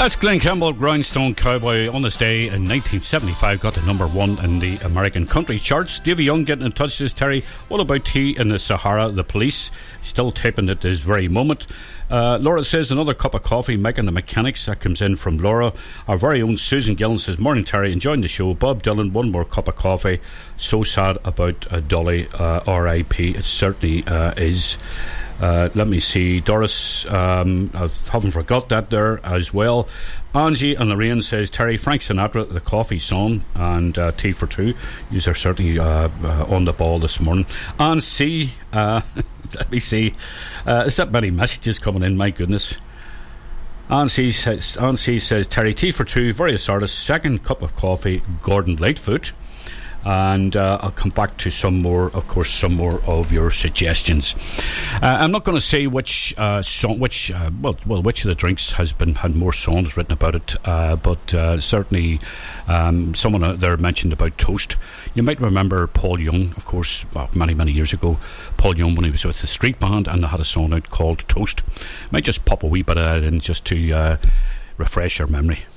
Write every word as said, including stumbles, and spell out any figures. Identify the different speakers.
Speaker 1: That's Glenn Campbell, Grindstone Cowboy. On this day in nineteen seventy-five, got to number one in the American country charts. Davy Young getting in touch, says Terry, what about Tea in the Sahara? The Police still taping it this very moment. Uh, Laura says, another cup of coffee, making the mechanics. That comes in from Laura. Our very own Susan Gillen says, morning Terry, enjoying the show. Bob Dylan, one more cup of coffee. So sad about uh, Dolly, uh, R I P. It certainly uh, is. Uh, let me see, Doris, um, I haven't forgot that there as well. Angie and Lorraine says, Terry, Frank Sinatra, the coffee song, and uh, Tea for Two. Yous are certainly uh, uh, on the ball this morning. And C, uh, let me see, uh, there's that many messages coming in, my goodness. Angie says, Angie says, Terry, Tea for Two, various artists, second cup of coffee, Gordon Lightfoot. And uh, I'll come back to some more, of course, some more of your suggestions. Uh, I'm not going to say which uh, song, which uh, well, well, which of the drinks has been had more songs written about it, uh, but uh, certainly um, someone there mentioned about toast. You might remember Paul Young, of course, well, many many years ago. Paul Young, when he was with the Street Band, and they had a song out called Toast. Might just pop a wee bit of that in just to uh, refresh your memory.